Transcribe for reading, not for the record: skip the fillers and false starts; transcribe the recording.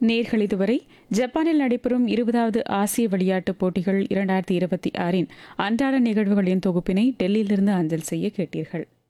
நேர்கள் இதுவரை ஜப்பானில் நடைபெறும் 20வது ஆசிய விளையாட்டுப் போட்டிகள் 2026இன் அன்றாட நிகழ்வுகளின் தொகுப்பினை டெல்லியிலிருந்து அஞ்சல் செய்ய கேட்டீர்கள்.